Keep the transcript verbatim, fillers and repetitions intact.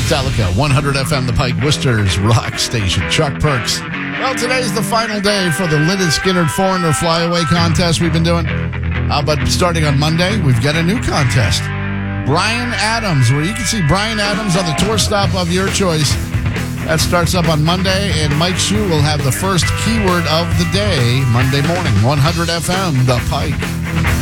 Metallica, one hundred F M, The Pike, Worcester's rock station. Chuck Perks. Well, today's the final day for the Lynyrd Skynyrd Foreigner Flyaway contest we've been doing. Uh, but starting on Monday, we've got a new contest. Bryan Adams, where you can see Bryan Adams on the tour stop of your choice. That starts up on Monday, and Mike Shue will have the first keyword of the day Monday morning. one hundred F M, The Pike.